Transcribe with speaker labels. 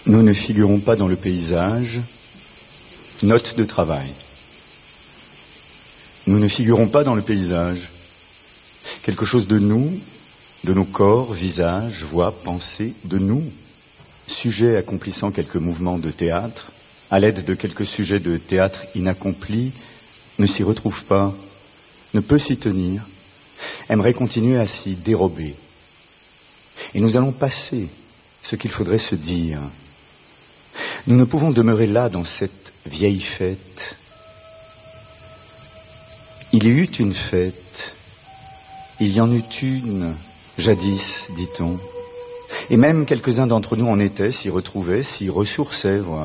Speaker 1: Nous ne figurons pas dans le paysage. Note de travail. Nous ne figurons pas dans le paysage. Quelque chose de nous, de nos corps, visages, voix, pensées, de nous, sujets accomplissant quelques mouvements de théâtre, à l'aide de quelques sujets de théâtre inaccomplis, ne s'y retrouve pas, ne peut s'y tenir, aimerait continuer à s'y dérober. Et nous allons passer ce qu'il faudrait se dire. Nous ne pouvons demeurer là dans cette vieille fête. Il y eut une fête, il y en eut une, jadis, dit-on. Et même quelques-uns d'entre nous en étaient, s'y retrouvaient, s'y ressourçaient, voire.